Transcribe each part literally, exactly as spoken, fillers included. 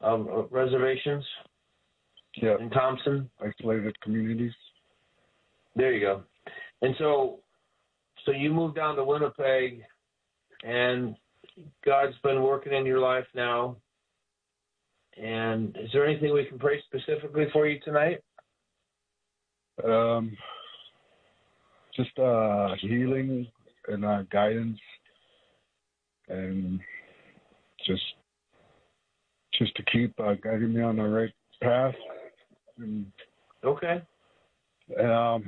um, uh, reservations Yeah. in Thompson. Isolated communities. There you go. And so, so you moved down to Winnipeg, and God's been working in your life now. And is there anything we can pray specifically for you tonight? Um, just uh, healing and uh, guidance, and just just to keep uh, guiding me on the right path. And, Okay. um,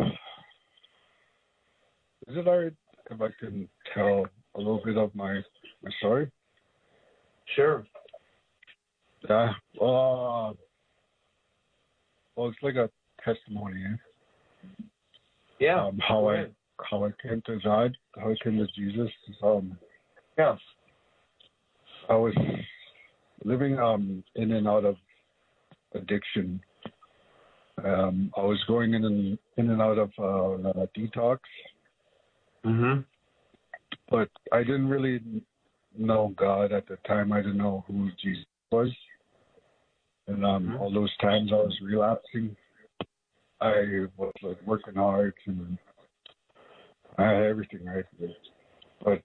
is it all right if I can tell a little bit of my, my story? Sure. Yeah. Well, uh, well, it's like a testimony. Eh? Yeah. Um, how I how I came to God, how I came to Jesus. Um, yeah. I was living um in and out of addiction. Um, I was going in and in and out of uh, uh, detox. Mm-hmm. But I didn't really know God at the time. I didn't know who Jesus was. And um, mm-hmm. all those times I was relapsing, I was like working hard and I had everything right. But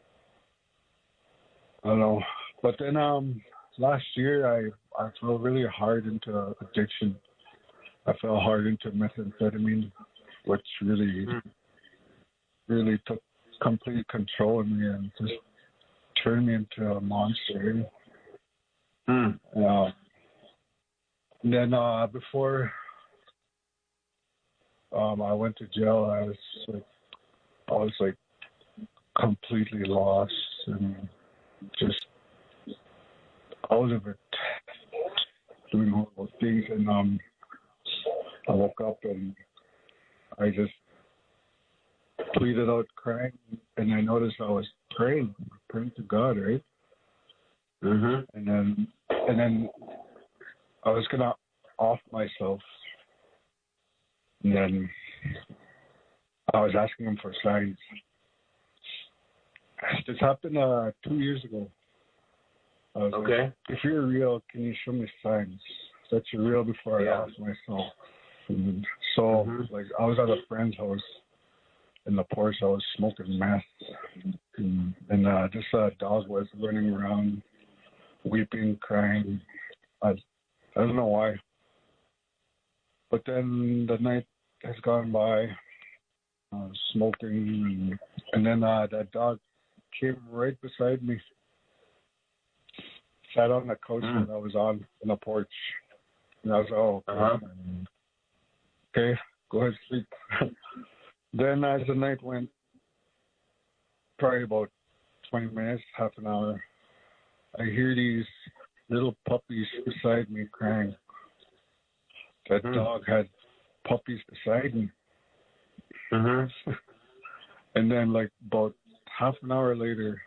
I don't know. But then um, last year I, I fell really hard into addiction. I fell hard into methamphetamine, which really, mm. really took complete control of me and just turned me into a monster. Mm. Uh, and then uh, before um, I went to jail, I was like, I was like completely lost and just out of it, doing horrible things. And um, I woke up and I just pleaded out crying, and I noticed I was praying, praying to God, right? Mm-hmm. And then, and then I was gonna off myself, and then I was asking him for signs. This happened uh, two years ago. I was okay. Like, if you're real, can you show me signs that you're real before yeah. I off myself? And so, mm-hmm. like, I was at a friend's house in the porch. I was smoking meth, and, and uh, this uh, dog was running around, weeping, crying. I, I don't know why. But then the night has gone by, uh, smoking, and, and then uh, that dog came right beside me, sat on the couch mm. that I was on in the porch, and I was oh, okay, uh-huh. okay, go ahead, sleep. Then as the night went, probably about twenty minutes, half an hour, I hear these little puppies beside me crying. That mm. dog had puppies beside me. Mm-hmm. And then, like, about half an hour later,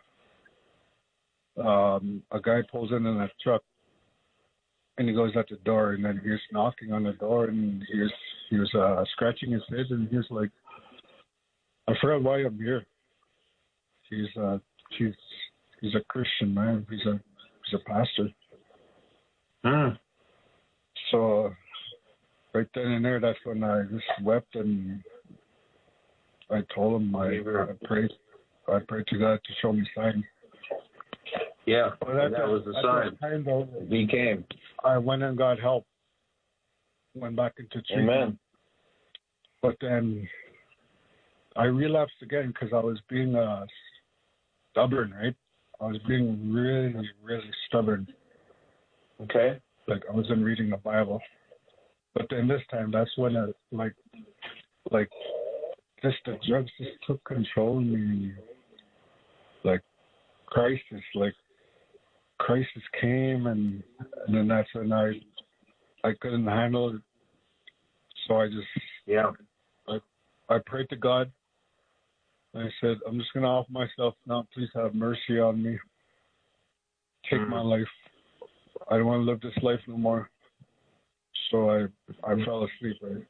um, a guy pulls in in a truck, and he goes at the door, and then he's knocking on the door, and he was, he was uh, scratching his head, and he was like, I forgot why I'm here. He's uh, he's he's a Christian man. He's a he's a pastor. Mm. So right then and there, that's when I just wept and I told him I, I prayed I prayed to God to show me signs. Yeah, but and that the, was the sign. Time, though, he came. I went and got help. Went back into treatment. Amen. But then I relapsed again because I was being uh, stubborn, right? I was being really, really stubborn. Okay. Like, I wasn't reading the Bible. But then this time, that's when, I, like, like, just the drugs just took control of me. Like, crisis, like, crisis came, and, and then that's when I, I couldn't handle it. So I just, yeah, I, I prayed to God. I said, I'm just going to offer myself now. Please have mercy on me. Take mm. my life. I don't want to live this life no more. So I I fell asleep, right?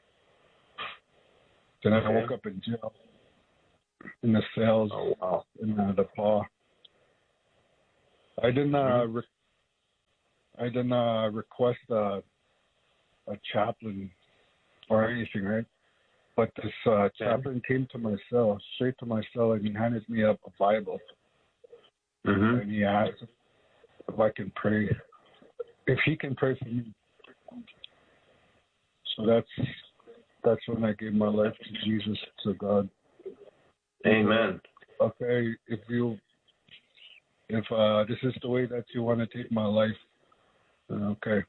Then I woke up in jail, in the cells, oh, wow. in uh, the paw. I didn't, uh, mm-hmm. re- I didn't uh, request a, a chaplain or anything, right? But this uh, chaplain came to my cell, straight to my cell, and he handed me up a Bible. Mm-hmm. And he asked if I can pray, if he can pray for me. So that's that's when I gave my life to Jesus, to God. Amen. Okay, if you, if uh, this is the way that you want to take my life, then okay.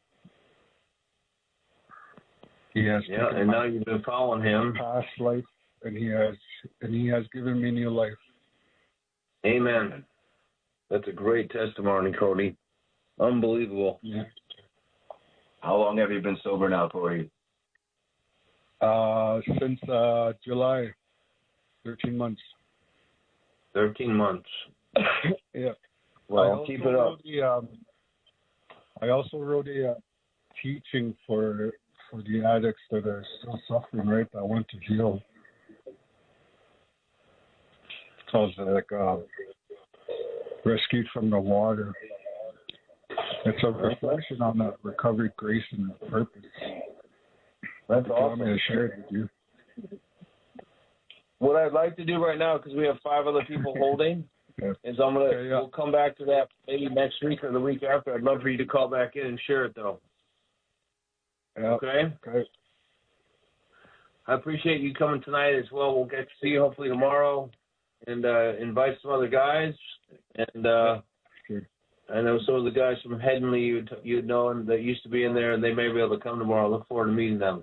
He has Yeah, and now you've been following him. Past life, and he has, and he has given me new life. Amen. That's a great testimony, Cody. Unbelievable. Yeah. How long have you been sober now, Corey? Uh, since uh, July, thirteen months. Thirteen months. Yeah. Well, keep it up. The, um, I also wrote a uh, teaching for for the addicts that are still suffering, right? I want to heal. It's also like uh, rescued from the water. It's a reflection on that recovery, grace, and purpose. That's I awesome. want me to share it with you. What I'd like to do right now, because we have five other people holding, Yeah. is I'm gonna Okay, yeah. we'll come back to that maybe next week or the week after. I'd love for you to call back in and share it though. Yeah. Okay. Okay. I appreciate you coming tonight as well. We'll get to see you hopefully tomorrow, and uh, invite some other guys. And uh, Sure. I know some of the guys from Headingley you'd you'd know and that used to be in there, and they may be able to come tomorrow. I look forward to meeting them.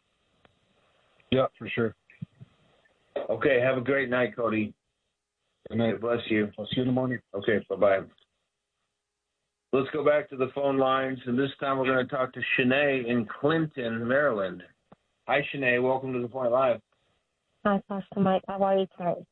Yeah, for sure. Okay. Have a great night, Cody. Good night. God bless you. I'll see you in the morning. Okay. Bye bye. Let's go back to the phone lines, and this time we're going to talk to Shanae in Clinton, Maryland. Hi, Shanae. Welcome to The Point Live. Hi, Pastor Mike. How are you tonight?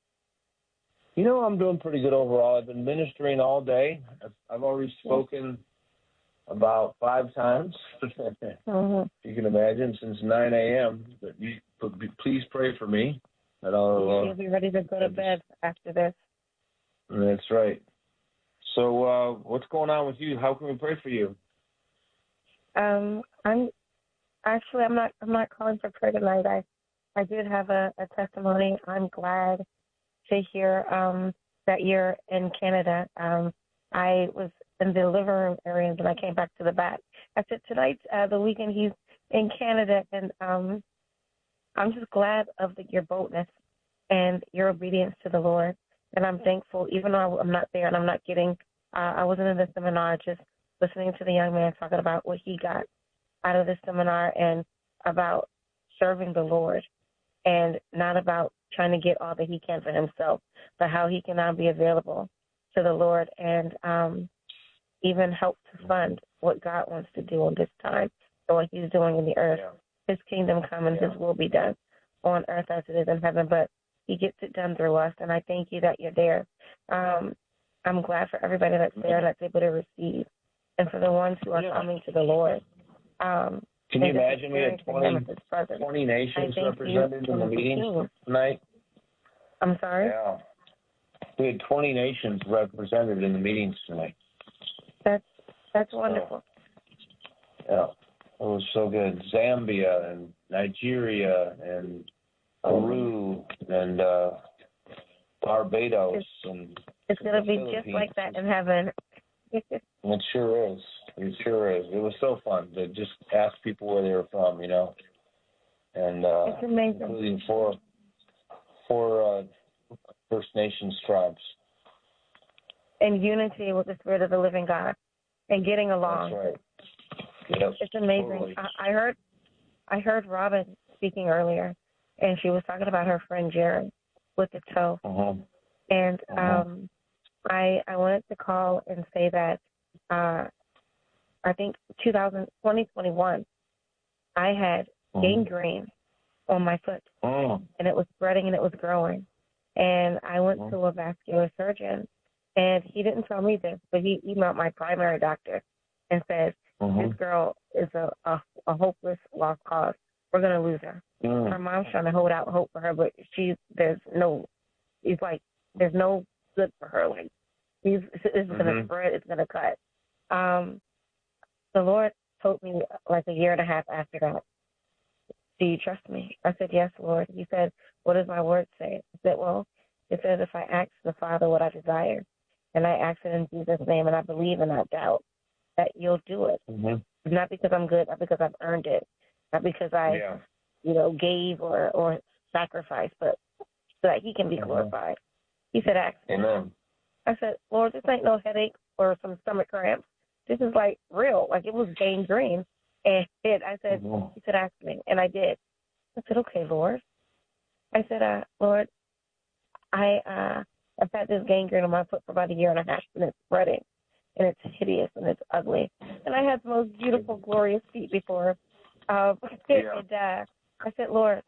You know, I'm doing pretty good overall. I've been ministering all day. I've, I've already spoken about five times, Mm-hmm. you can imagine, since nine a.m. But you, but please pray for me. That I'll, You'll be ready to go to bed after this. uh, that's right. So uh, what's going on with you? How can we pray for you? Um, I'm actually I'm not I'm not calling for prayer tonight. I I did have a, a testimony. I'm glad to hear um, that you're in Canada. Um, I was in the living room area, and I came back to the back. I said tonight's uh, the weekend he's in Canada, and um, I'm just glad of the, your boldness and your obedience to the Lord. And I'm thankful, even though I'm not there and I'm not getting, uh, I wasn't in the seminar, just listening to the young man talking about what he got out of the seminar and about serving the Lord and not about trying to get all that he can for himself, but how he can now be available to the Lord and um, even help to fund what God wants to do in this time and what he's doing in the earth. Yeah. His kingdom come and yeah. his will be done on earth as it is in heaven, but he gets it done through us, and I thank you that you're there. Um, I'm glad for everybody that's there that's able to receive, and for the ones who are yeah. coming to the Lord. Um, Can you imagine we had twenty, twenty nations represented in the meeting tonight? I'm sorry? Yeah. We had twenty nations represented in the meetings tonight. That's that's wonderful. So, yeah, it was so good. Zambia and Nigeria and Peru and uh, Barbados it's, and it's going to be just like that in heaven. It sure is. It sure is. It was so fun to just ask people where they were from, you know, and uh, it's amazing. Including four four uh, First Nations tribes. In unity with the Spirit of the living God and getting along. That's right. Yep, it's amazing. Totally. I, I heard I heard Robin speaking earlier, and she was talking about her friend Jerry with the toe. Uh-huh. And uh-huh. um, I I wanted to call and say that uh, I think twenty twenty-one, I had uh-huh. gangrene on my foot, uh-huh. and it was spreading and it was growing. And I went uh-huh. to a vascular surgeon, and he didn't tell me this, but he emailed my primary doctor and said, uh-huh. this girl is a, a, a hopeless lost cause. We're going to lose her. Uh-huh. Her mom's trying to hold out hope for her, but she there's no, it's like, there's no good for her. Like, these, this is uh-huh. going to spread, it's going to cut. Um, The Lord told me like a year and a half after that, do you trust me? I said, yes, Lord. He said, what does my word say? I said, well, it says if I ask the Father what I desire, and I ask it in Jesus' name, and I believe and not doubt, that you'll do it. Mm-hmm. Not because I'm good, not because I've earned it, not because I, Yeah. you know, gave or, or sacrificed, but so that he can be Mhm. glorified. He said, ask me. Amen. I said, Lord, this ain't no headache or some stomach cramps. This is like real. Like it was gangrene. And I said, Mhm. he said, ask me. And I did. I said, okay, Lord. I said, uh, Lord, I, uh, I've had this gangrene on my foot for about a year and a half, and it's spreading, and it's hideous, and it's ugly. And I had the most beautiful, glorious feet before. Uh, Yeah. and uh, I said, Lord,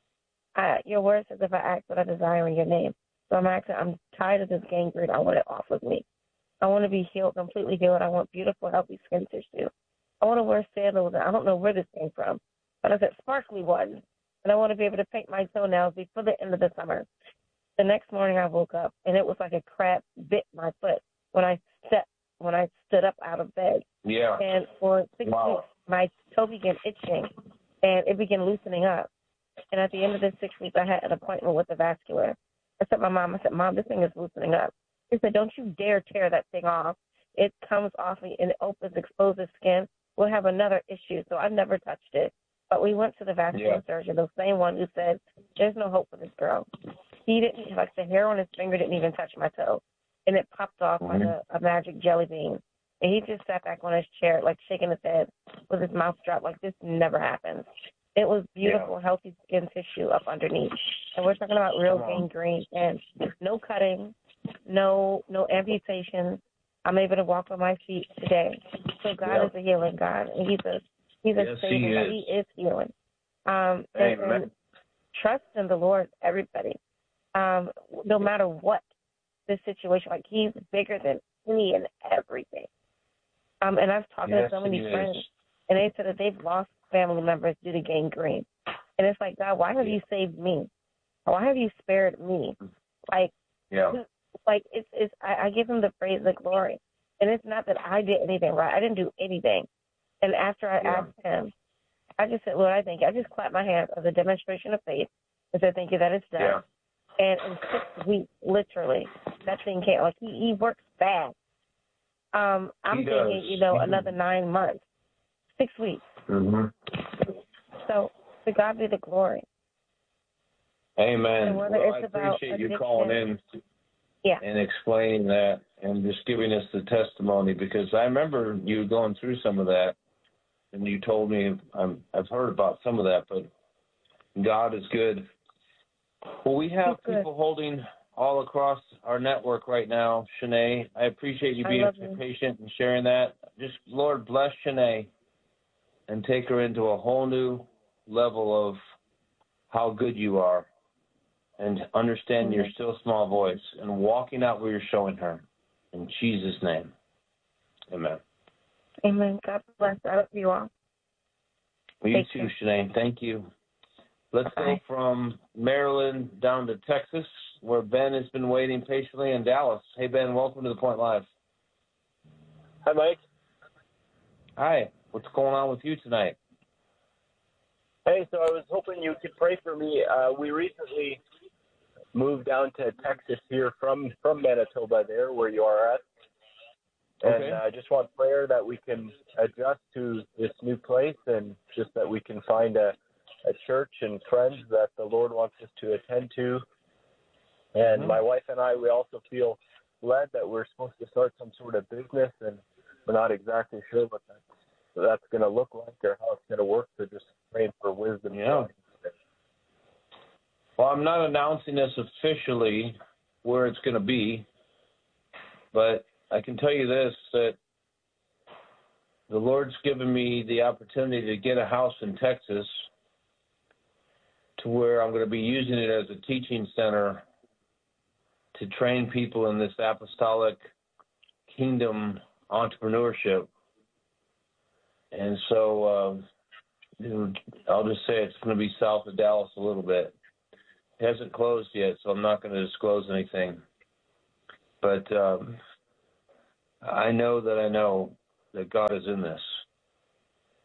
uh, your word says if I ask what I desire in your name. So I'm asking, I'm tired of this gangrene. I want it off of me. I want to be healed, completely healed. I want beautiful, healthy skin tissue. I want to wear sandals. I don't know where this came from, but I said sparkly ones. And I want to be able to paint my toenails before the end of the summer. The next morning I woke up, and it was like a crab bit my foot when I stepped, when I stood up out of bed. Yeah. And for six Wow. weeks, my toe began itching, and it began loosening up. And at the end of the six weeks, I had an appointment with the vascular. I said, my mom, I said, Mom, this thing is loosening up. He said, don't you dare tear that thing off. It comes off me, and it opens, exposes skin. We'll have another issue. So I never touched it. But we went to the vascular Yeah. surgeon, the same one who said, there's no hope for this girl. He didn't, like the hair on his finger didn't even touch my toe. And it popped off Mhm. like a, a magic jelly bean. And he just sat back on his chair, like shaking his head with his mouth dropped, like this never happens. It was beautiful, Yeah. healthy skin tissue up underneath. And we're talking about real Come on. gangrene and no cutting, no no amputations. I'm able to walk on my feet today. So God Yeah. is a healing God, and He's a He's a Yes, he saving God. is. He is healing. Um, and, Amen. and trust in the Lord, everybody. Um, no matter what the situation, like He's bigger than any and everything. Um, and I've talked Yes, to so many he is. friends, and they said that they've lost family members due to gangrene. And it's like, God, why have Yeah. you saved me? Why have you spared me? Like, Yeah. like it's it's I, I give Him the praise, the glory, and it's not that I did anything right. I didn't do anything. And after I Yeah. asked Him, I just said, Lord, I thank you. I just clapped my hands as a demonstration of faith and said, thank you that it's done. Yeah. And in six weeks, literally, that thing came. Like he, he works fast. Um, I'm He thinking, does. you know, Mhm. another nine months, six weeks. Mm-hmm. So to God be the glory. Amen. And whether Well, I it's about appreciate you addiction- calling in Yeah. and explaining that and just giving us the testimony, because I remember you going through some of that, and you told me, I'm, I've heard about some of that, but God is good. Well, we have He's good. people holding all across our network right now. Shanae, I appreciate you I being love you. patient and sharing that. Just, Lord, bless Shanae and take her into a whole new level of how good you are, and understand your Mhm. still small voice and walking out where you're showing her. In Jesus' name. Amen. Amen. God bless. I love you all. Well, you Take too, care. Shanae. Thank you. Let's go Bye. from Maryland down to Texas, where Ben has been waiting patiently in Dallas. Hey, Ben, welcome to The Point Live. Hi, Mike. Hi. What's going on with you tonight? Hey, so I was hoping you could pray for me. Uh, we recently moved down to Texas here from, from Manitoba there, where you are at. And Okay. I uh, just want prayer that we can adjust to this new place, and just that we can find a, a church and friends that the Lord wants us to attend to. And Mhm. my wife and I, we also feel led that we're supposed to start some sort of business, and we're not exactly sure what that, that's going to look like or how it's going to work. So just praying for wisdom. Yeah. Well, I'm not announcing this officially where it's going to be, but I can tell you this, that the Lord's given me the opportunity to get a house in Texas to where I'm going to be using it as a teaching center to train people in this apostolic kingdom entrepreneurship. And so uh, you know, I'll just say it's going to be south of Dallas a little bit. It hasn't closed yet, so I'm not going to disclose anything. But um, I know that I know that God is in this.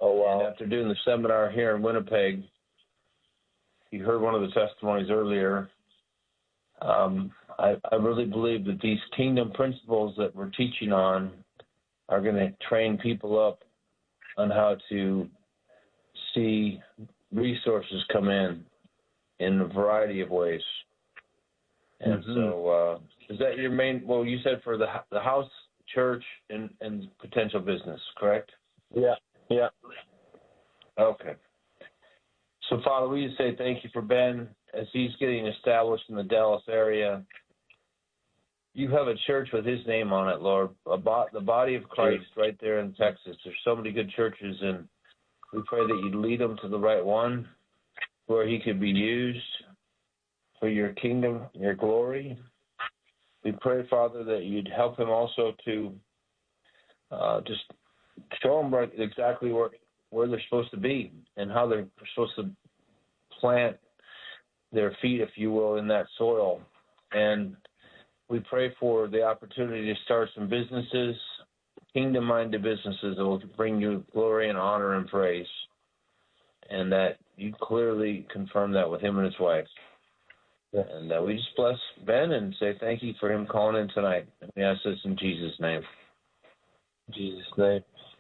Oh, wow. And after doing the seminar here in Winnipeg, you heard one of the testimonies earlier. Um, I, I really believe that these kingdom principles that we're teaching on are going to train people up on how to see resources come in in a variety of ways. And Mm-hmm. so, uh, is that your main? Well, you said for the the house, church, and and potential business, correct? Yeah, yeah. Okay. So, Father, we just say thank you for Ben as he's getting established in the Dallas area. You have a church with his name on it, Lord, a bo- the body of Christ right there in Texas. There's so many good churches, and we pray that you lead him to the right one where he could be used for your kingdom, your glory. We pray, Father, that you'd help him also to uh, just show them right, exactly where, where they're supposed to be and how they're supposed to plant their feet, if you will, in that soil. And we pray for the opportunity to start some businesses, kingdom-minded businesses that will bring you glory and honor and praise, and that you clearly confirm that with him and his wife. And uh, we just bless Ben and say thank you for him calling in tonight. We ask this in Jesus' name. In Jesus' name.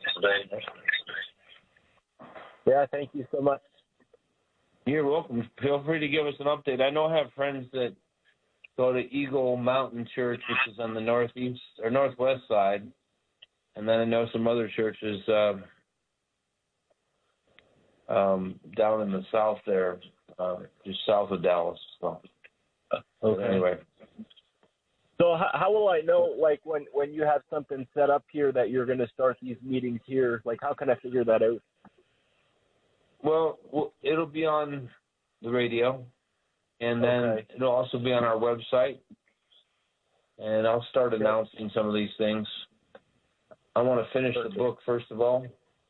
Yeah, thank you so much. You're welcome. Feel free to give us an update. I know I have friends that go to Eagle Mountain Church, which is on the northeast or northwest side, and then I know some other churches uh, um, down in the south there, uh, just south of Dallas. So, okay. Anyway. So how, how will I know, like, when, when you have something set up here that you're going to start these meetings here? Like, how can I figure that out? Well, well it'll be on the radio, and then Okay. it'll also be on our website, and I'll start announcing some of these things. I want to finish Perfect. the book, first of all.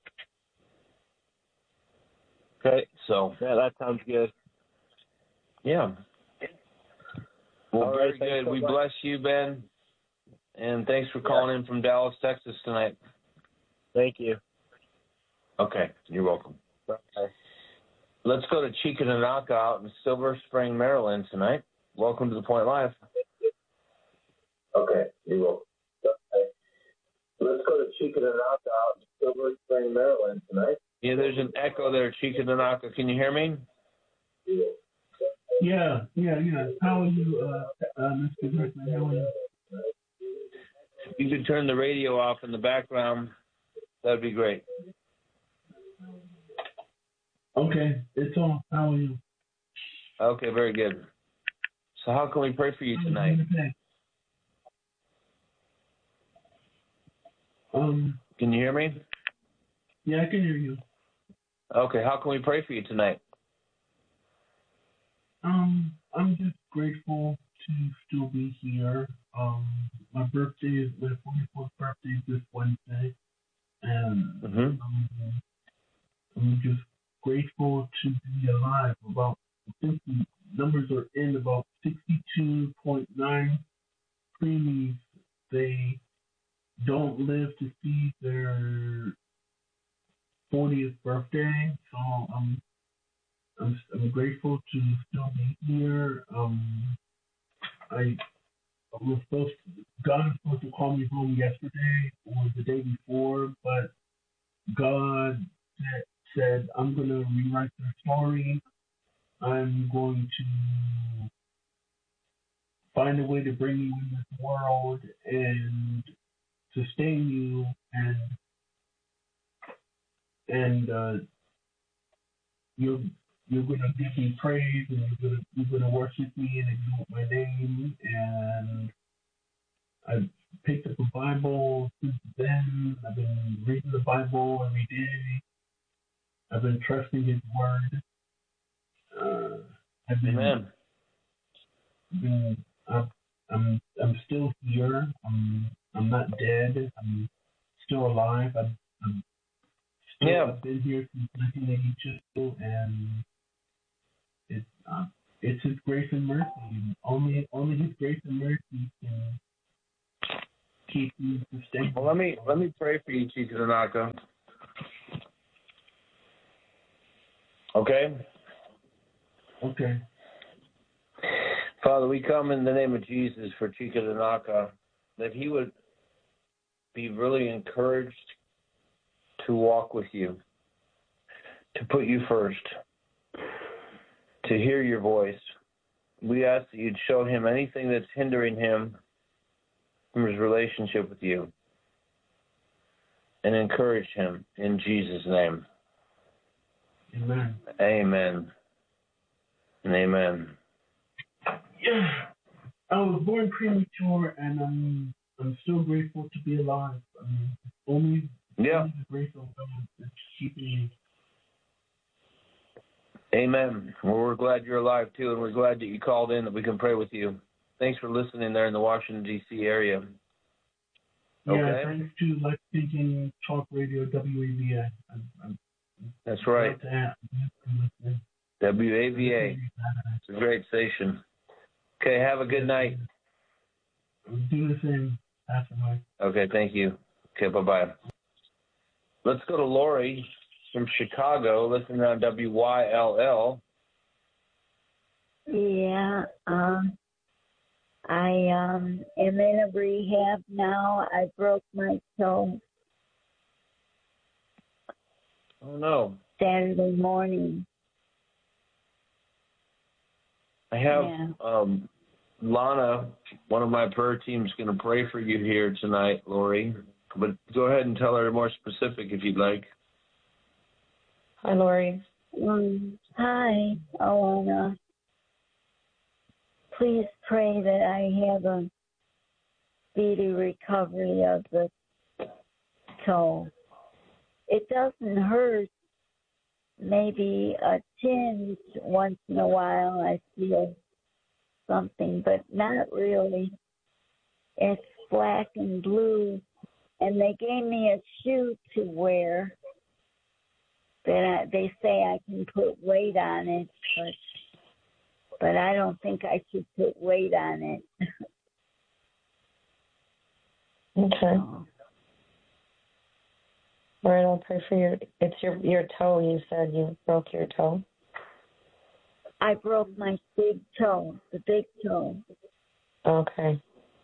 Okay. So, Yeah, that sounds good. yeah. Well, All very right, thanks good. so We much. bless you, Ben, and thanks for calling in from Dallas, Texas tonight. Thank you. Okay, you're welcome. Bye. Let's go to Chickamauga out in Silver Spring, Maryland tonight. Welcome to the Point Live. Okay, you're welcome. Okay. Let's go to Chickamauga out in Silver Spring, Maryland tonight. Yeah, there's an echo there, Chickamauga. Can you hear me? Yeah, yeah, yeah. How are you, uh, uh, Mister Griffin? How are you? If you could turn the radio off in the background, that'd be great. Okay, it's on. How are you? Okay, very good. So how can we pray for you tonight? Um, Can you hear me? yeah, I can hear you. Okay, how can we pray for you tonight? Um, I'm just grateful to still be here. Um, my birthday is my forty-fourth birthday is this Wednesday, and Mm-hmm. um, I'm just grateful to be alive. About I think the numbers are in about sixty-two point nine preemies. They don't live to see their fortieth birthday, so I'm I'm I'm grateful to still be here. Um, I was supposed to, God was supposed to call me home yesterday or the day before, but God said, said I'm going to rewrite the story. I'm going to find a way to bring you in this world and sustain you and and uh, you're you're gonna give me praise and you're gonna you're gonna worship me and exalt my name. And I picked up a Bible since then. I've been reading the Bible every day. I've been trusting His word. Uh, I've been, Amen. been I'm, I'm I'm still here. I'm I'm not dead. I'm still alive. I'm, I'm still, Yeah. I've been here since nineteen eighty-two, and it's uh, it's His grace and mercy. Only only His grace and mercy can keep you sustained. Well, let me let me pray for you, Chickamauga. Okay? Okay. Father, we come in the name of Jesus for Chica Tanaka, that he would be really encouraged to walk with you, to put you first, to hear your voice. We ask that you'd show him anything that's hindering him from his relationship with you, and encourage him in Jesus' name. Amen. Amen. And amen. Yeah. I was born premature, and I'm I'm still grateful to be alive. I mean, only, Yeah. only the grace of God that's keeping me. Amen. Well, we're glad you're alive, too, and we're glad that you called in, that we can pray with you. Thanks for listening there in the Washington, D C area. Yeah, Okay. thanks to Life Thinking Talk Radio, W A V A. I'm, I'm, That's right. I'm W A V A. It's a great station. Okay, have a good night. Do the same, Pastor Mike. Okay, thank you. Okay, bye-bye. Let's go to Lori from Chicago, listening on W Y L L. Yeah, um, I um, am in a rehab now. I broke my toe Oh, no. Saturday morning. I have Yeah. um, Lana, one of my prayer teams, going to pray for you here tonight, Lori. But go ahead and tell her more specific if you'd like. Hi, Lori. Um, hi, Alana. Please pray that I have a speedy recovery of the toe. It doesn't hurt. Maybe a tinge once in a while I feel something, but not really. It's black and blue, and they gave me a shoe to wear that I, they say I can put weight on it, but but I don't think I should put weight on it. Okay. So, All right, I'll pray for your, it's your, your toe. You said you broke your toe. I broke my big toe, the big toe. Okay.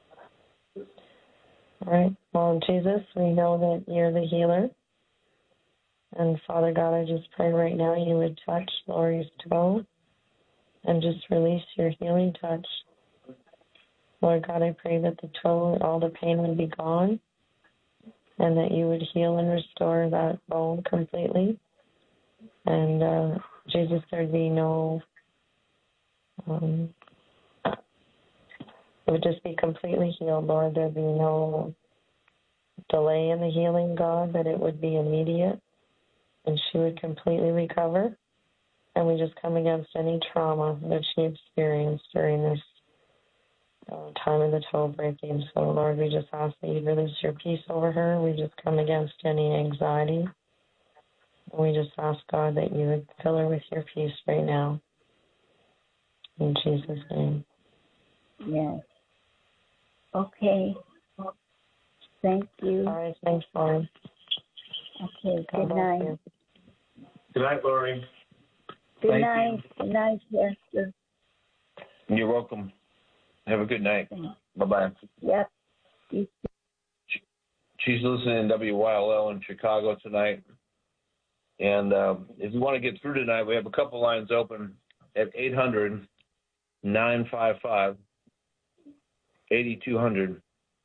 All right. Well, Jesus, we know that you're the healer. And Father God, I just pray right now you would touch Lori's toe and just release your healing touch. Lord God, I pray that the toe, all the pain would be gone, and that you would heal and restore that bone completely. And uh, Jesus, there'd be no, um, it would just be completely healed, Lord. There'd be no delay in the healing, God, that it would be immediate, and she would completely recover. And we just come against any trauma that she experienced during this uh, time of the toe breaking. So, Lord, we just ask that you release your peace over her. We just come against any anxiety. And we just ask, God, that you would fill her with your peace right now. In Jesus' name. Yes. Okay. Thank you. All right, thanks, Lord. Okay, God good bless night. you. Good night, Lori. Good Thank night. Good night, Pastor. You're welcome. Have a good night. Thanks. Bye-bye. Yep. You She's listening to W Y L L in Chicago tonight. And uh, if you want to get through tonight, we have a couple lines open at eight hundred, nine five five, eight two zero zero.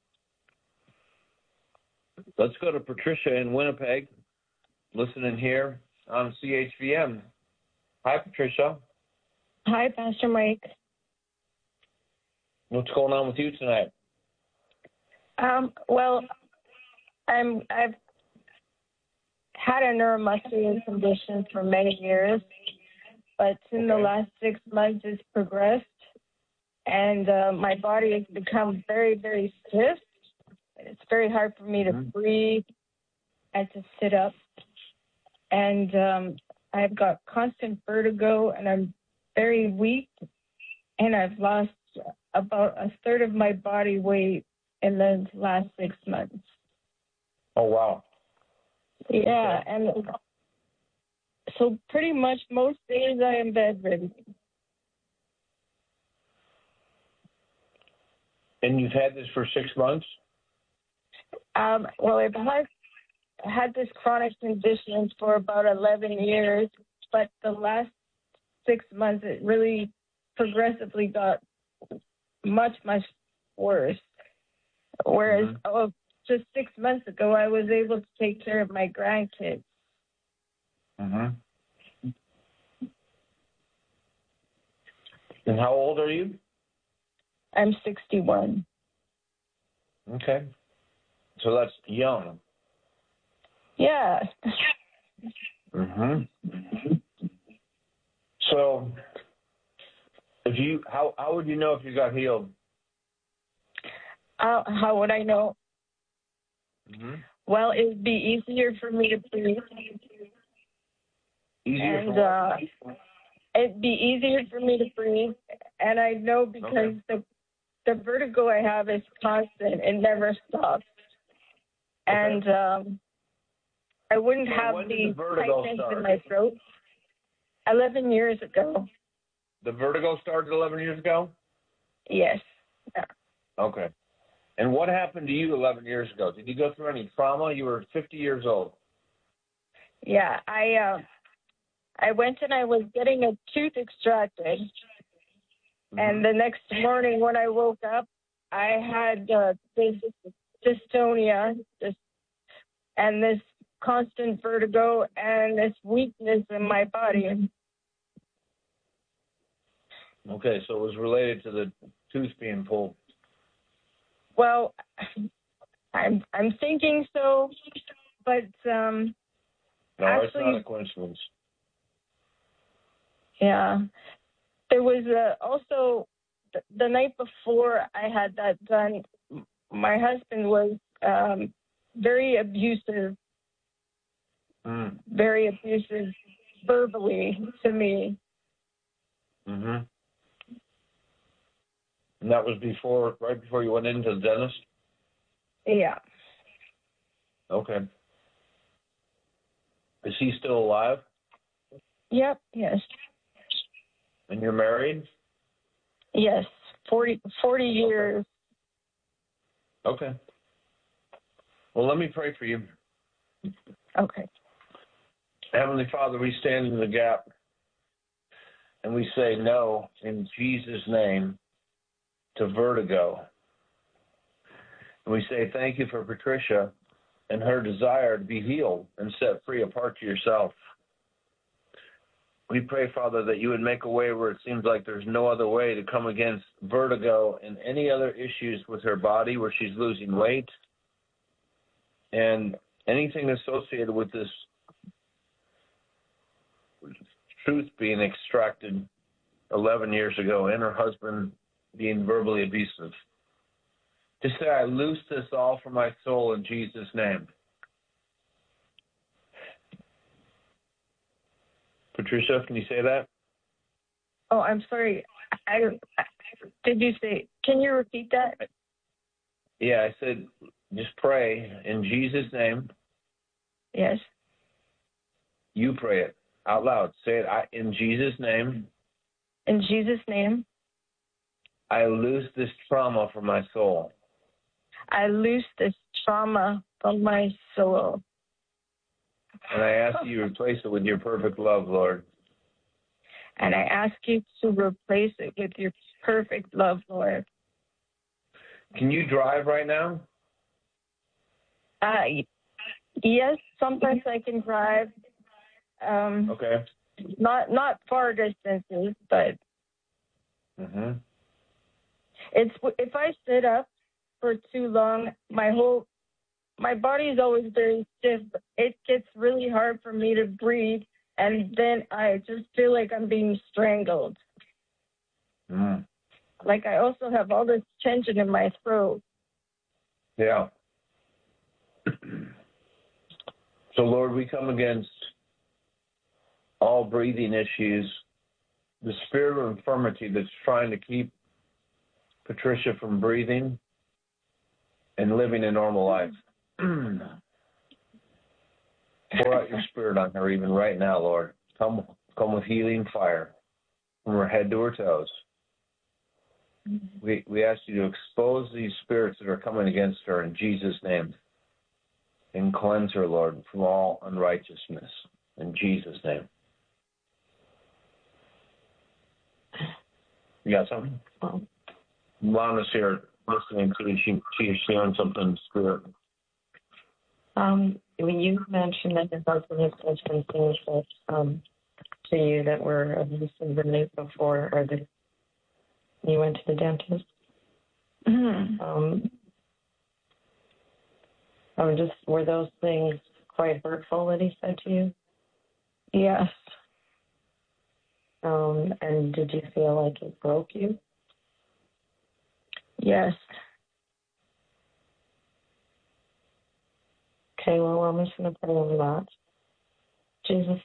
Let's go to Patricia in Winnipeg, listening here on C H V M. Hi, Patricia. Hi, Pastor Mike. What's going on with you tonight? Um, well, I'm I've had a neuromuscular condition for many years, but in the last six months it's progressed, and uh, my body has become very, very stiff. It's very hard for me to Mhm. breathe and to sit up, and um, I've got constant vertigo, and I'm very weak, and I've lost about a third of my body weight in the last six months. Oh, wow. Yeah, and so pretty much most days I am bedridden. And you've had this for six months? Um, well, I've had, had this chronic condition for about eleven years, but the last six months it really progressively got much, much worse. Whereas mm-hmm. oh, just six months ago, I was able to take care of my grandkids. Mm-hmm. And how old are you? I'm sixty-one. Okay. So that's young. Yeah. Mm-hmm. So, if you, how how would you know if you got healed? Uh, how would I know? Mm-hmm. Well, it would be easier for me to breathe. Easier and, for uh, it'd be easier for me to breathe, and I know because okay. the the vertigo I have is constant; it never stops. Okay. And um, I wouldn't so have the these tightness start? in my throat. Eleven years ago. The vertigo started eleven years ago? Yes. Yeah. Okay. And what happened to you eleven years ago? Did you go through any trauma? You were fifty years old. Yeah, I uh, I went and I was getting a tooth extracted, mm-hmm. and the next morning when I woke up, I had uh, this dystonia, this, and this constant vertigo and this weakness in my body. Okay, so it was related to the tooth being pulled. Well, I'm I'm thinking so, but um, no, actually, it's not a coincidence. Yeah, there was uh, also the, the night before I had that done. My husband was um, very abusive, mm. very abusive verbally to me. Mm-hmm. And that was before, right before you went into the dentist? Yeah. Okay. Is he still alive? Yep, yes. And you're married? Yes, forty, forty years. Okay. Well, let me pray for you. Okay. Heavenly Father, we stand in the gap and we say no in Jesus' name to vertigo. And we say thank you for Patricia and her desire to be healed and set free apart to yourself. We pray, Father, that you would make a way where it seems like there's no other way to come against vertigo and any other issues with her body where she's losing weight and anything associated with this truth being extracted eleven years ago and her husband being verbally abusive. Just say, I loose this all from my soul in Jesus' name. Patricia, can you say that? Oh, I'm sorry. I, I did you say? Can you repeat that? Yeah, I said, just pray in Jesus' name. Yes. You pray it out loud. Say it I, in Jesus' name. In Jesus' name. I loose this trauma from my soul. I loose this trauma from my soul. And I ask you to replace it with your perfect love, Lord. And I ask you to replace it with your perfect love, Lord. Can you drive right now? Uh, yes, sometimes I can drive. Um, okay. Not not far distances, but mm-hmm. it's if I sit up for too long, my whole my body is always very stiff. It gets really hard for me to breathe, and then I just feel like I'm being strangled. Mm. Like I also have all this tension in my throat. Yeah. So, Lord, we come against all breathing issues, the spirit of infirmity that's trying to keep Patricia from breathing and living a normal life. Pour out your spirit on her even right now, Lord. Come, come with healing fire from her head to her toes. We we ask you to expose these spirits that are coming against her in Jesus' name. And cleanse her, Lord, from all unrighteousness. In Jesus' name. You got something? Um, Lana's here listening to you. She, she's hearing something in the spirit. um, when you mentioned that your husband has mentioned things that, um, to you that were abusive the night before, or that you went to the dentist, Mm-hmm. um, I was just, were those things quite hurtful that he said to you? Yes. Um, and did you feel like it broke you? Yes. Okay, well, I'm just going to pray over that. Jesus,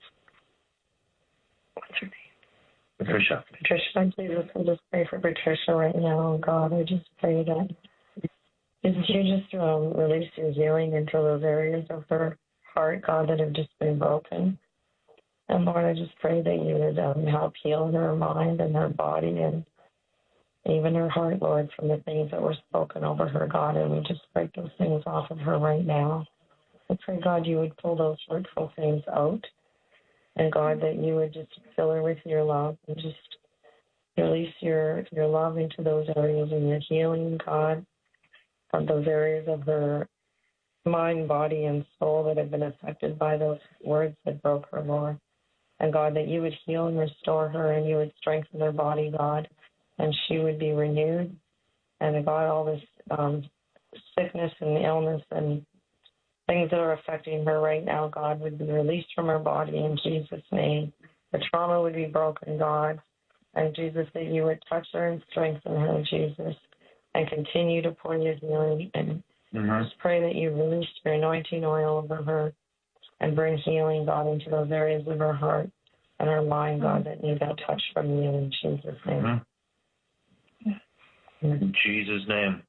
what's her name? Patricia. Patricia, Jesus, I just pray for Patricia right now. God, I just pray that you just um, release your healing into those areas of her heart, God, that have just been broken. And Lord, I just pray that you would um, help heal her mind and her body and even her heart, Lord, from the things that were spoken over her, God, and we just break those things off of her right now. I pray, God, you would pull those hurtful things out, and God, that you would just fill her with your love and just release your, your love into those areas and your healing, God, of those areas of her mind, body, and soul that have been affected by those words that broke her, Lord. And God, that you would heal and restore her and you would strengthen her body, God, and she would be renewed. And God, all this um, sickness and illness and things that are affecting her right now, God, would be released from her body in Jesus' name. The trauma would be broken, God. And Jesus, that you would touch her and strengthen her, Jesus, and continue to pour your healing. And Mm-hmm. just pray that you release your anointing oil over her and bring healing, God, into those areas of her heart and her mind, God, that need that touch from you in Jesus' name. Mm-hmm. In Jesus' name.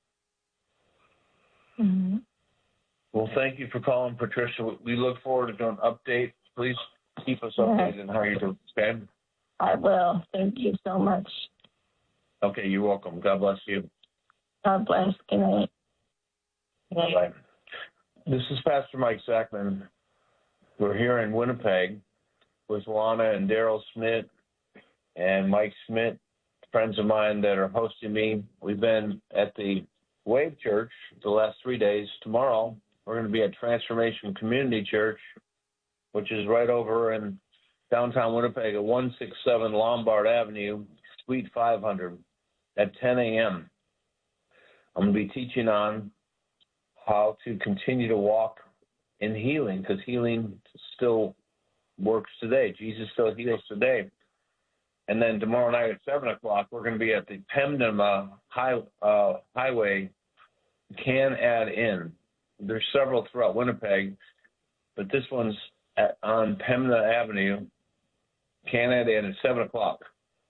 Mm-hmm. Well, thank you for calling, Patricia. We look forward to doing an update. Please keep us updated on how you're doing, okay? I will. Thank you so much. Okay, you're welcome. God bless you. God bless. Good night. Bye-bye. This is Pastor Mike Zachman. We're here in Winnipeg with Lana and Daryl Smith and Mike Smith, friends of mine that are hosting me. We've been at the Wave Church the last three days. Tomorrow, we're going to be at Transformation Community Church, which is right over in downtown Winnipeg at one sixty-seven Lombard Avenue, Suite five hundred, at ten a.m. I'm going to be teaching on how to continue to walk in healing, because healing still works today. Jesus still heals today. And then tomorrow night at seven o'clock, we're going to be at the Pembina high, uh, Highway Can Add In. There's several throughout Winnipeg, but this one's at, on Pembina Avenue, Can Add In at seven o'clock.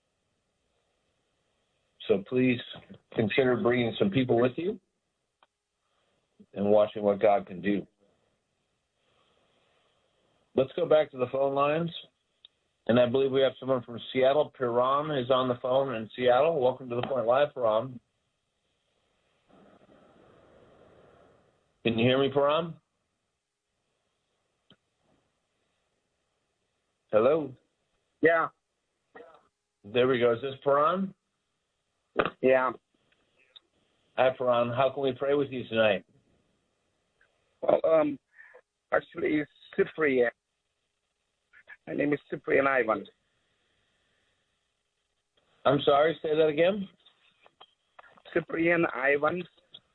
So please consider bringing some people with you and watching what God can do. Let's go back to the phone lines. And I believe we have someone from Seattle. Piran is on the phone in Seattle. Welcome to the Point Live, Piran. Can you hear me, Piran? Hello? Yeah. There we go. Is this Piran? Yeah. Hi, Piran. How can we pray with you tonight? Well, um, actually, it's Cyprian. My name is Cyprian Ivan. I'm sorry, say that again? Cyprian Ivan.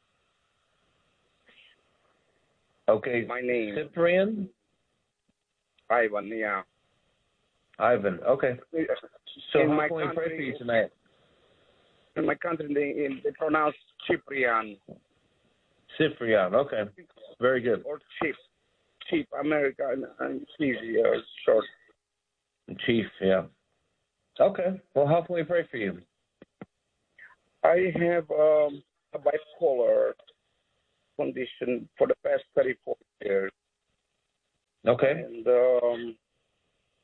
Okay. My name. Cyprian? Ivan, yeah. Ivan, okay. So in how my can we country, pray for you tonight? In my country, they, in, they pronounce Cyprian. Cyprian, okay. Very good. Or Chief. Chief, American, and easy, uh, short. Chief, yeah. Okay. Well, how can we pray for you? I have um, a bipolar condition for the past thirty-four years. Okay. And um,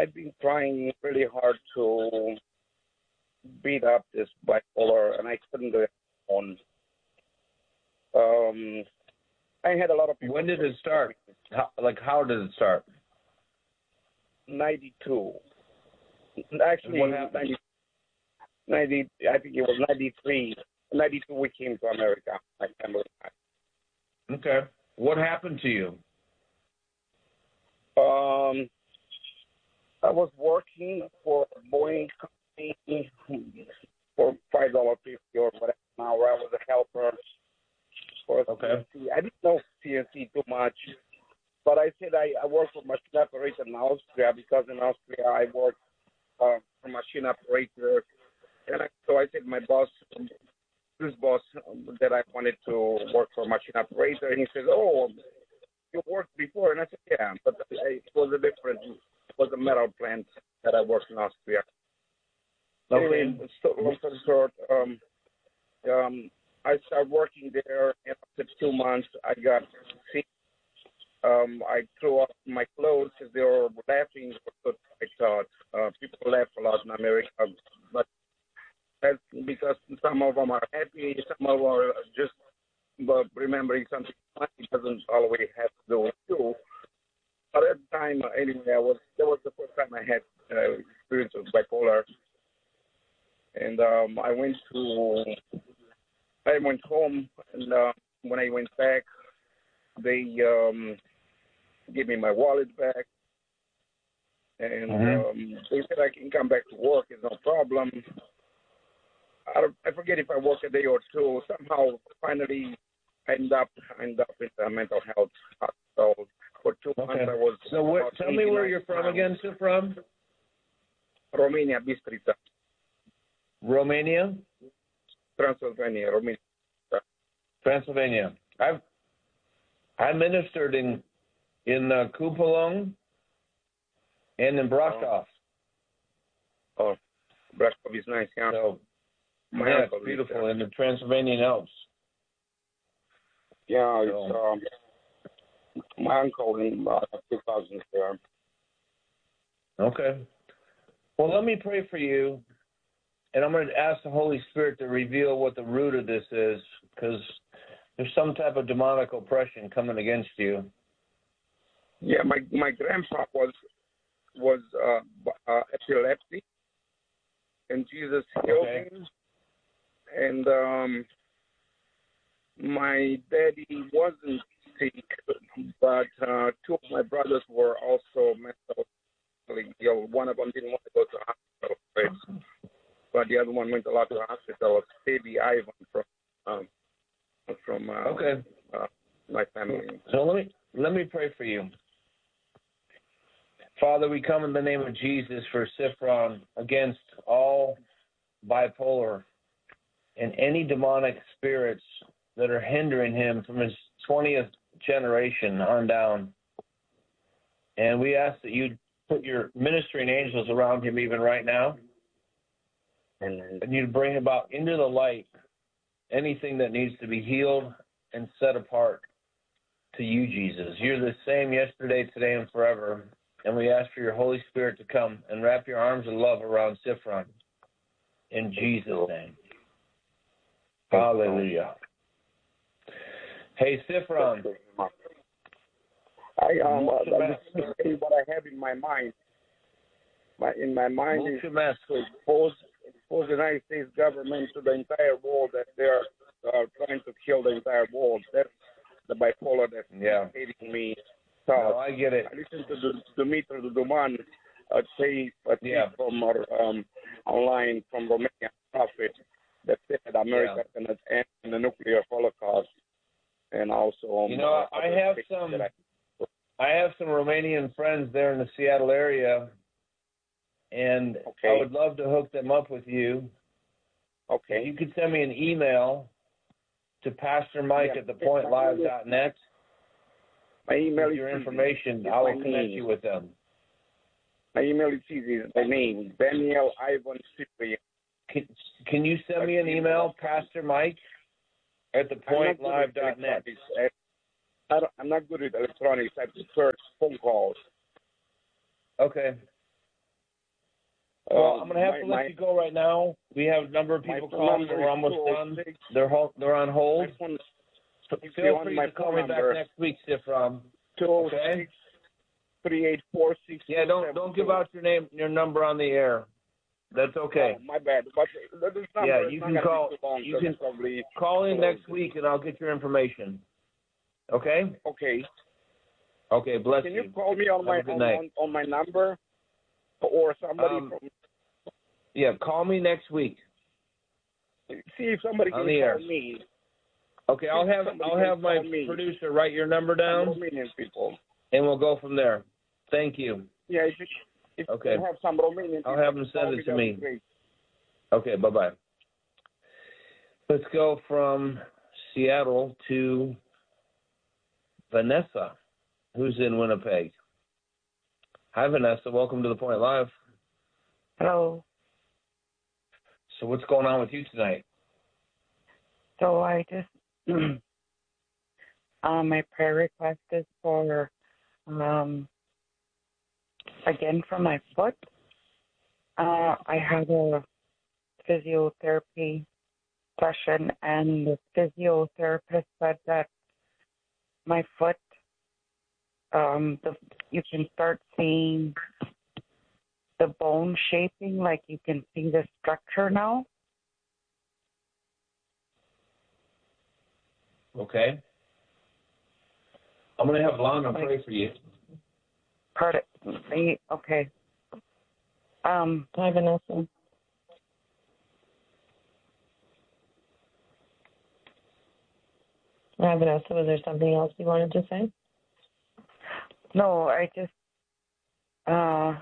I've been trying really hard to beat up this bipolar, and I couldn't do it on. Um, I had a lot of people. When did it start? How, like, how did it start? ninety-two. Actually, What happened? ninety, ninety, I think it was ninety-three. ninety-two, we came to America, my family. Okay. What happened to you? Um, I was working for a Boeing company for five dollars fifty or whatever an hour. I was a helper for Okay. C N C. I didn't know C N C too much, but I said I, I work for machine operator in Austria because in Austria I work uh, for machine operator. And I, so I said my boss, this boss, um, that I wanted to work for machine operator. And he says, "Oh, you worked before?" And I said, "Yeah, but I, it was a different, it was a metal plant that I worked in Austria." Okay. Anyway, so, long story short, um, um, I started working there, and after two months, I got sick. Um, I threw off my clothes because they were laughing. I thought uh, people laugh a lot in America, but that's because some of them are happy, some of them are just but remembering something funny doesn't always have to do with you. But at the time, uh, anyway, I was that was the first time I had uh, experience with bipolar, and um, I went to I went home, and uh, when I went back, they um, gave me my wallet back, and Mhm. um, they said I can come back to work. It's no problem. I, don't, I forget if I worked a day or two. Somehow, finally, I ended up end up in the mental health hospital for two Okay. months. I was So where, about tell me where eighty-nine you're from pounds. again, sir, from? Romania, Bistrița, Romania? Transylvania, Romania. Pennsylvania. I've I ministered in in uh, Kupalong and in Brasov. Oh, Brasov is nice, yeah. So My yeah, uncle it's lives beautiful there. in the Transylvanian Alps. Yeah, So- it's um, my uncle in uh, two thousand there. Okay. Well, let me pray for you, and I'm going to ask the Holy Spirit to reveal what the root of this is, because there's some type of demonic oppression coming against you. Yeah, my my grandpa was was uh, b- uh, epilepsy, and Jesus healed Okay. him. And um, my daddy wasn't sick, but uh, two of my brothers were also mentally ill. One of them didn't want to go to hospital, right? But the other one went a lot to the hospital. It's Baby Ivan from um, from uh, Okay. uh, my family. So let me let me pray for you. Father, we come in the name of Jesus for Sifron against all bipolar and any demonic spirits that are hindering him from his twentieth generation on down. And we ask that you put your ministering angels around him even right now, And and you bring about into the light anything that needs to be healed and set apart to you, Jesus. You're the same yesterday, today, and forever. And we ask for your Holy Spirit to come and wrap your arms of love around Sifron. In Jesus' name. Hallelujah. Hey, Sifron. I um, uh, Mulțumesc. I'm just saying what I have in my mind. My in my mind is Mulțumesc. to expose expose the United States government to the entire world that they're uh, trying to kill the entire world. That's the bipolar that's Yeah. hating me. No, So I get it. I listened to the Dumitru Duduman uh, say a tweet Yeah. from our, um, online from Romania prophet that said America Yeah. can end the nuclear holocaust, and also um, You know, I other have things some that I- I have some Romanian friends there in the Seattle area, and Okay. I would love to hook them up with you. Okay. You could send me an email to Pastor Mike Yeah. at the point live dot net My email with is your easy. information. It's I will my connect name. you with them. My email is easy. It's my name, Daniel Ivan Cyprian. Can, can you send me an email, Pastor Mike at the point live dot net? I don't, I'm not good with electronics. I prefer phone calls. Okay. Well, Um, I'm going to have my, to let my, you go right now. We have a number of my people phone calling, and number we're is almost two oh done. six. They're hol- they're on hold. My phone, So if you feel want free my to call phone me back number, next week, Sifram. two oh Okay? six, three eight four, six two Yeah, don't don't give out your name, your number on the air. That's okay. Oh, my bad. But this number Yeah, is you not can gonna call. be too long, You 'cause can probably call in closed. next week, and I'll get your information. Okay? Okay. Okay. Bless Can you. you call me on Have my a good on, night. on, on my number, or somebody Um, from? Yeah, call me next week. See if somebody on can the call air. me. Okay, I'll have Somebody I'll can have my call me. producer write your number Some down, Romanian people. and we'll go from there. Thank you. Yeah, if you, if Okay. you have some Romanian people, I'll have them call send it to that'd be me. great. Okay, bye-bye. Let's go from Seattle to Vanessa, who's in Winnipeg. Hi, Vanessa. Welcome to The Point Live. Hello. So what's going on with you tonight? So I just, um, my prayer request is for, um, again, for my foot. Uh, I had a physiotherapy session, and the physiotherapist said that my foot, um, the, you can start seeing the bone shaping, like you can see the structure now. Okay. I'm going to have Lana pray for you. Pardon me. Okay. Um, Hi, Vanessa. Hi, Vanessa. Was there something else you wanted to say? no, I just, uh,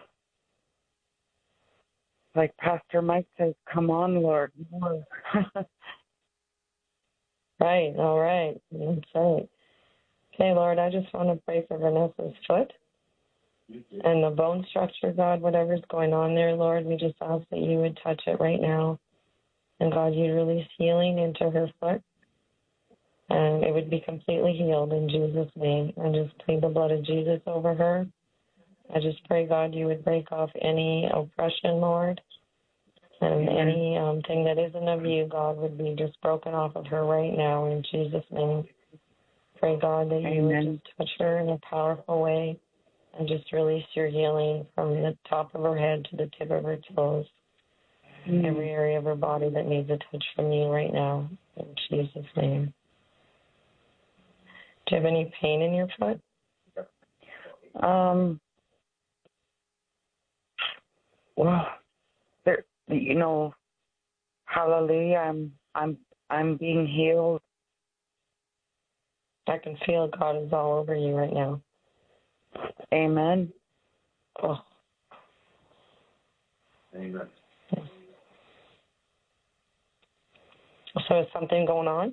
like Pastor Mike says, come on, Lord. more." Right, all right. That's right. Okay, Lord, I just want to pray for Vanessa's foot and the bone structure, God, whatever's going on there, Lord. We just ask that you would touch it right now. And, God, you'd release healing into her foot. And it would be completely healed in Jesus' name. I just plead the blood of Jesus over her. I just pray, God, you would break off any oppression, Lord. And any um, thing that isn't of you, God, would be just broken off of her right now in Jesus' name. Pray, God, that you would Amen. just touch her in a powerful way and just release your healing from the top of her head to the tip of her toes. Mm. Every area of her body that needs a touch from you right now in Jesus' name. Do you have any pain in your foot? Um, well, there, you know, hallelujah, I'm, I'm, I'm being healed. I can feel God is all over you right now. Amen. Oh. Amen. So is something going on?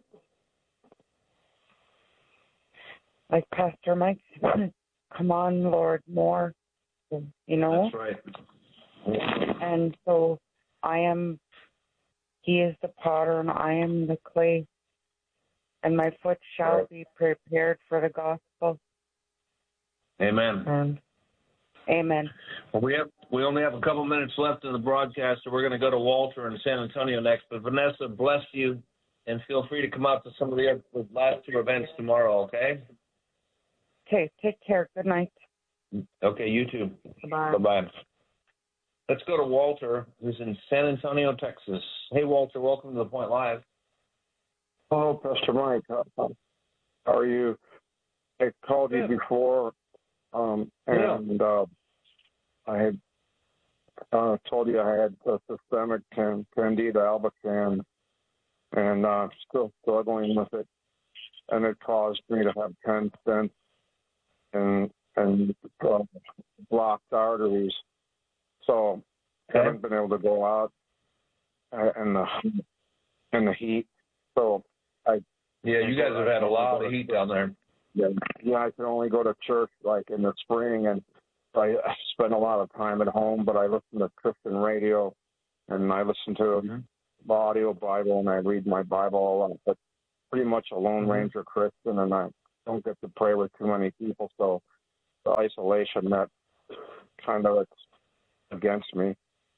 Like Pastor Mike said, come on, Lord, more, you know? That's right. And so I am, he is the potter and I am the clay, and my foot shall Right. be prepared for the gospel. Amen. Um, amen. Well, we have we only have a couple minutes left in the broadcast, so we're going to go to Walter in San Antonio next. But Vanessa, bless you, and feel free to come out to some of the other, the last two events tomorrow. Okay. Okay, take care. Good night. Okay, you too. Bye. Bye-bye. Let's go to Walter, who's in San Antonio, Texas. Hey, Walter, welcome to The Point Live. Hello, Pastor Mike. How are you? I called you Good. before, um, and uh, I had uh, told you I had a systemic can, Candida albicans, and uh, still struggling with it. And it caused me to have ten stents and and uh, blocked arteries. So I Okay. haven't been able to go out uh, in the in the heat. So I Yeah, you guys have had a lot of heat down there. Yeah, yeah, I can only go to church like in the spring, and I, I spend a lot of time at home. But I listen to Christian radio, and I listen to Mm-hmm. the audio Bible, and I read my Bible a lot. But pretty much a Lone Mm-hmm. Ranger Christian, and I don't get to pray with too many people, so the isolation that kind of it's against me.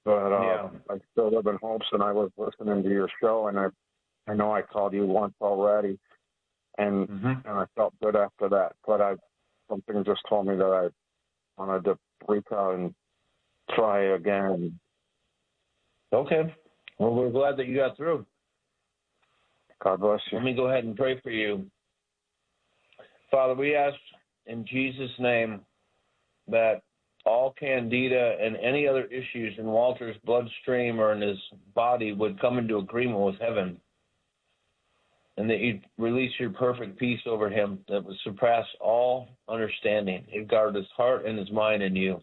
but uh, Yeah. I still live in hopes, and I was listening to your show, and I, I know I called you once already, and Mm-hmm. and I felt good after that. But I, something just told me that I wanted to reach out and try again. Okay. Well, we're glad that you got through. God bless you. Let me go ahead and pray for you. Father, we ask in Jesus' name that all candida and any other issues in Walter's bloodstream or in his body would come into agreement with heaven, and that you release your perfect peace over him that would surpass all understanding. You guard his heart and his mind in you.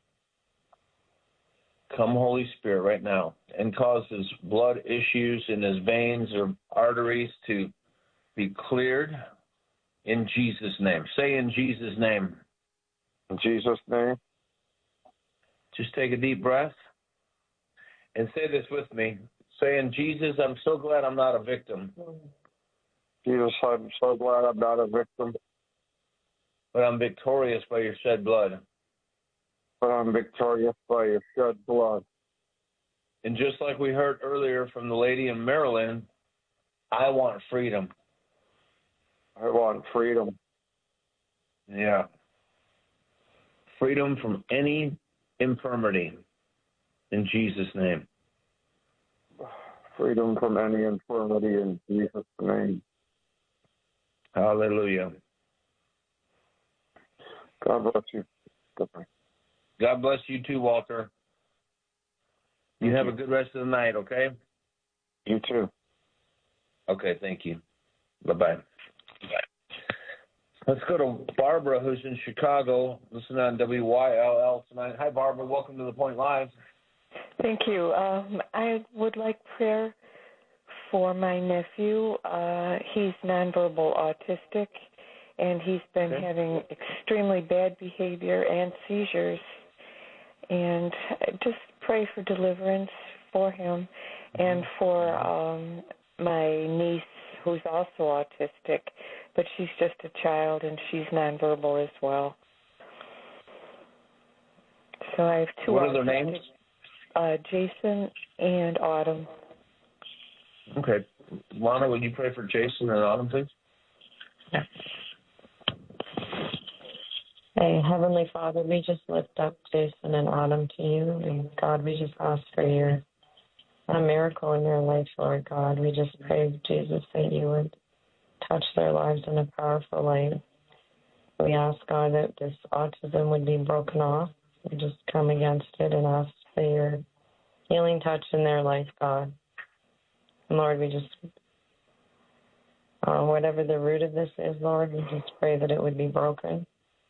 Come, Holy Spirit, right now, and cause his blood issues in his veins or arteries to be cleared in Jesus' name. Say in Jesus' name. In Jesus' name. Just take a deep breath and say this with me. Say, in Jesus, I'm so glad I'm not a victim. Jesus, I'm so glad I'm not a victim. But I'm victorious by your shed blood. But I'm victorious by your shed blood. And just like we heard earlier from the lady in Maryland, I want freedom. I want freedom. Yeah. Freedom from any infirmity in Jesus' name. Freedom from any infirmity in Jesus' name. Hallelujah. God bless you. Goodbye. God bless you too, Walter. You have a good rest of the night, okay? You too. Okay, thank you. Bye-bye. Bye. Let's go to Barbara, who's in Chicago, listening on W Y L L tonight. Hi, Barbara. Welcome to The Point Live. Thank you. Um, I would like prayer for my nephew. Uh, he's nonverbal autistic, and he's been Okay. having extremely bad behavior and seizures. And just pray for deliverance for him and for um, my niece, who's also autistic, but she's just a child and she's nonverbal as well. So I have two. What are their autistic, names? Uh, Jason and Autumn. Okay. Lana, would you pray for Jason and Autumn, please? Yeah. Hey, Heavenly Father, we just lift up Jason and Autumn to you. And God, we just ask for your a miracle in their life, Lord God. We just pray, Jesus, that you would touch their lives in a powerful way. We ask, God, that this autism would be broken off. We just come against it and ask for your healing touch in their life, God. And Lord, we just, uh, whatever the root of this is, Lord, we just pray that it would be broken.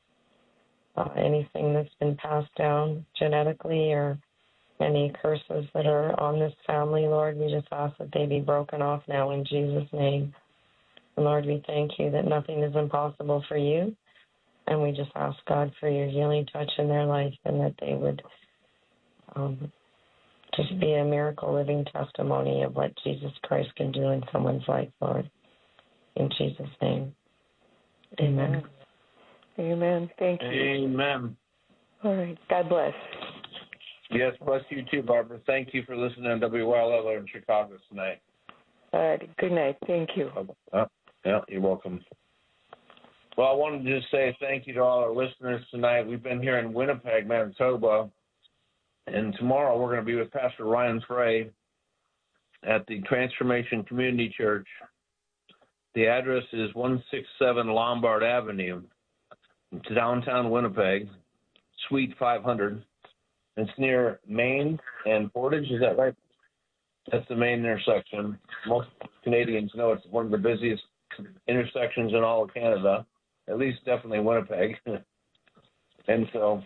Uh, anything that's been passed down genetically or any curses that are on this family, Lord, we just ask that they be broken off now in Jesus' name. And Lord, we thank you that nothing is impossible for you. And we just ask, God, for your healing touch in their life and that they would um, just be a miracle living testimony of what Jesus Christ can do in someone's life, Lord. In Jesus' name. Amen. Amen. Thank you. Amen. All right. God bless. Yes, bless you too, Barbara. Thank you for listening to W Y L L in Chicago tonight. All right. Good night. Thank you. Uh, yeah, you're welcome. Well, I wanted to just say thank you to all our listeners tonight. We've been here in Winnipeg, Manitoba, and tomorrow we're going to be with Pastor Ryan Frey at the Transformation Community Church. The address is one sixty-seven Lombard Avenue. It's downtown Winnipeg, Suite five hundred. It's near Main and Portage, is that right? That's the main intersection. Most Canadians know it's one of the busiest intersections in all of Canada, at least definitely Winnipeg. And so,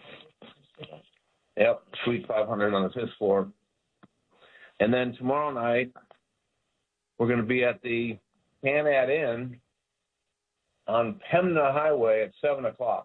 yep, Suite five hundred on the fifth floor. And then tomorrow night, we're going to be at the Canad Inn on Pembina Highway at seven o'clock.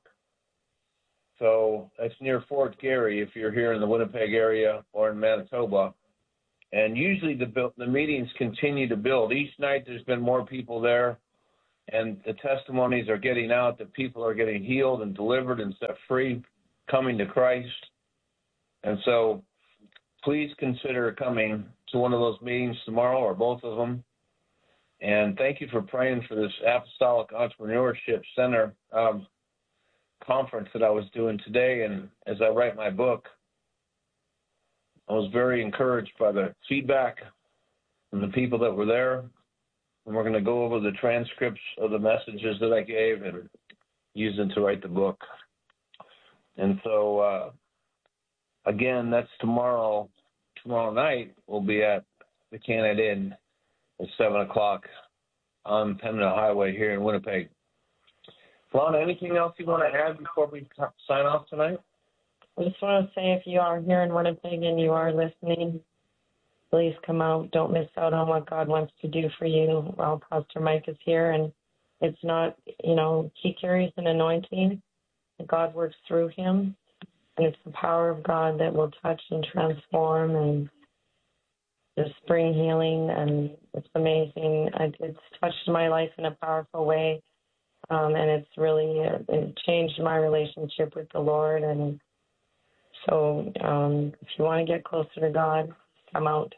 So that's near Fort Garry if you're here in the Winnipeg area or in Manitoba. And usually the the meetings continue to build. Each night there's been more people there, and the testimonies are getting out that people are getting healed and delivered and set free, coming to Christ. And so please consider coming to one of those meetings tomorrow or both of them. And thank you for praying for this Apostolic Entrepreneurship Center um, conference that I was doing today. And as I write my book, I was very encouraged by the feedback from the people that were there. And we're going to go over the transcripts of the messages that I gave and use them to write the book. And so, uh, again, that's tomorrow. Tomorrow night, we'll be at the Canada Inn at seven o'clock on Pembina Highway here in Winnipeg. Lana, anything else you want to add before we t- sign off tonight? I just want to say, if you are here in Winnipeg and you are listening, please come out. Don't miss out on what God wants to do for you while Pastor Mike is here. And it's not, you know, he carries an anointing, and God works through him. And it's the power of God that will touch and transform and just bring healing. And it's amazing. It's touched my life in a powerful way. Um, and it's really it changed my relationship with the Lord. And so um, if you want to get closer to God, come out.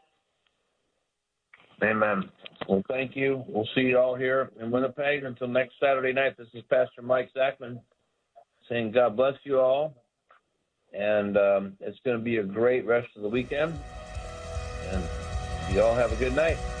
Amen. Well, thank you. We'll see you all here in Winnipeg. Until next Saturday night, this is Pastor Mike Zachman saying God bless you all. And um, it's going to be a great rest of the weekend. And you all have a good night.